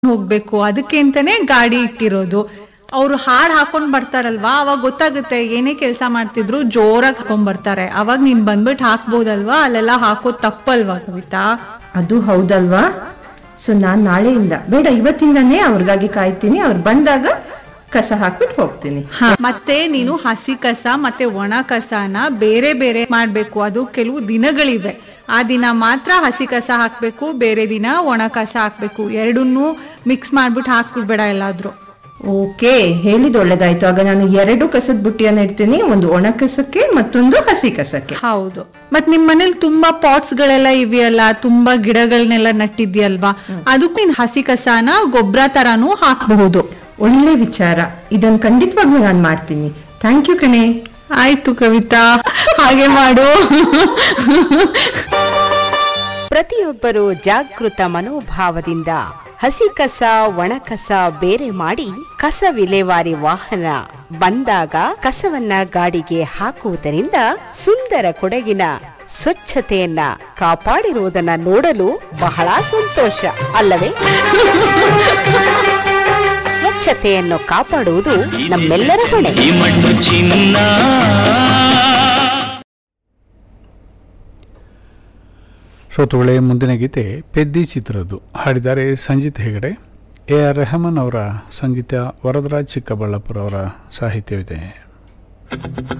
ಹೋಗ್ಬೇಕು ಅದಕ್ಕೆ ಅಂತಾನೆ ಗಾಡಿ ಇಟ್ಟಿರೋದು. ಅವ್ರು ಹಾಡ್ ಹಾಕೊಂಡ್ ಬರ್ತಾರಲ್ವಾ, ಅವಾಗ ಗೊತ್ತಾಗುತ್ತೆ ಏನೇ ಕೆಲಸ ಮಾಡ್ತಿದ್ರು ಜೋರಾಗಿ ಹಾಕೊಂಡ್ ಬರ್ತಾರೆ. ಅವಾಗ ನೀನ್ ಬಂದ್ಬಿಟ್ಟು ಹಾಕ್ಬೋದಲ್ವಾ, ಅಲ್ಲೆಲ್ಲ ಹಾಕೋದ್ ತಪ್ಪಲ್ವಾ ಕವಿತಾ? ಅದು ಹೌದಲ್ವಾ? ಸೊ ನಾನ್ ನಾಳೆಯಿಂದ ಬೇಡ, ಇವತ್ತಿಂದಾನೇ ಅವ್ರಿಗಾಗಿ ಕಾಯ್ತೀನಿ. ಅವ್ರು ಬಂದಾಗ ಕಸ ಹಾಕ್ಬಿಟ್ಟು ಹೋಗ್ತೀನಿ. ಮತ್ತೆ ನೀನು ಹಸಿ ಕಸ ಮತ್ತೆ ಒಣ ಕಸನ ಬೇರೆ ಬೇರೆ ಮಾಡ್ಬೇಕು. ಅದು ಕೆಲವು ದಿನಗಳಿವೆ, ಆ ದಿನ ಮಾತ್ರ ಹಸಿ ಕಸ ಹಾಕ್ಬೇಕು, ಬೇರೆ ದಿನ ಒಣ ಕಸ ಹಾಕ್ಬೇಕು. ಎರಡನ್ನೂ ಮಿಕ್ಸ್ ಮಾಡ್ಬಿಟ್ಟು ಹಾಕ್ಬಿಡ್ಬೇಡ ಎಲ್ಲಾದ್ರೂ. ಓಕೆ, ಹೇಳಿದ್ ಒಳ್ಳೇದಾಯ್ತು. ಆಗ ನಾನು 2 ಕಸದ ಬುಟ್ಟಿಯನ್ನ ಇಡ್ತೀನಿ, ಒಂದು ಒಣ ಕಸಕ್ಕೆ ಮತ್ತೊಂದು ಹಸಿ ಕಸಕ್ಕೆ. ಹೌದು. ಮತ್ ನಿಮ್ ಮನೇಲಿ ತುಂಬಾ ಪಾಟ್ಸ್ ಗಳೆಲ್ಲ ಇವೆಯಲ್ಲ, ತುಂಬಾ ಗಿಡಗಳನ್ನೆಲ್ಲ ನಟ್ಟಿದ್ಯಲ್ವಾ, ಅದಕ್ಕೂ ನೀನ್ ಹಸಿ ಕಸನ ಗೊಬ್ಬರ ತರಾನು ಹಾಕಬಹುದು. ಒಳ್ಳೆ ವಿಚಾರ, ಇದನ್ನ ಖಂಡಿತವಾಗ್ಲೂ ನಾನು ಮಾಡ್ತೀನಿ. ಥ್ಯಾಂಕ್ ಯು ಕಣೆ. ಆಯ್ತು ಕವಿತಾ, ಹಾಗೆ ಮಾಡು. ಪ್ರತಿಯೊಬ್ಬರು ಜಾಗೃತ ಮನೋಭಾವದಿಂದ ಹಸಿ ಕಸ ಒಣ ಕಸ ಬೇರೆ ಮಾಡಿ ಕಸ ವಿಲೇವಾರಿ ವಾಹನ ಬಂದಾಗ ಕಸವನ್ನ ಗಾಡಿಗೆ ಹಾಕುವುದರಿಂದ ಸುಂದರ ಕೊಡಗಿನ ಸ್ವಚ್ಛತೆಯನ್ನ ಕಾಪಾಡಿರುವುದನ್ನ ನೋಡಲು ಬಹಳ ಸಂತೋಷ ಅಲ್ಲವೇ? ಸ್ವಚ್ಛತೆಯನ್ನು ಕಾಪಾಡುವುದು ನಮ್ಮೆಲ್ಲರ ಹೊಣೆ. ಶ್ರೋತೃಗಳೇ, ಮುಂದಿನ ಗೀತೆ ಪೆದ್ದಿ ಚಿತ್ರದ್ದು. ಹಾಡಿದ್ದಾರೆ ಸಂಜಿತ್ ಹೆಗಡೆ. AR ರೆಹಮಾನ್ ಅವರ ಸಂಗೀತ, ವರದರಾಜ್ ಚಿಕ್ಕಬಳ್ಳಾಪುರ ಅವರ ಸಾಹಿತ್ಯವಿದೆ.